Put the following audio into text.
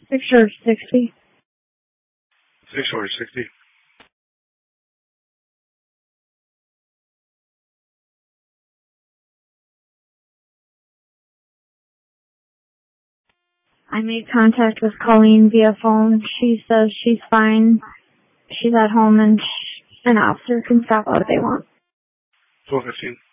660. 660. I made contact with Colleen via phone. She says she's fine. She's at home and an officer can stop what they want. 12:15.